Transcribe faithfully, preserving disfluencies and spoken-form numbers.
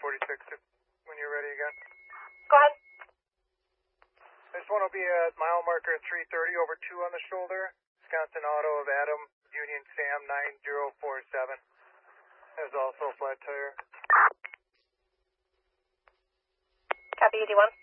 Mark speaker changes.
Speaker 1: forty-six when you're ready again.
Speaker 2: Go ahead.
Speaker 1: This one will be at mile marker three thirty over two on the shoulder. Wisconsin Auto of Adam, Union Sam nine zero four seven. There's also a flat tire.
Speaker 2: Copy, E D one.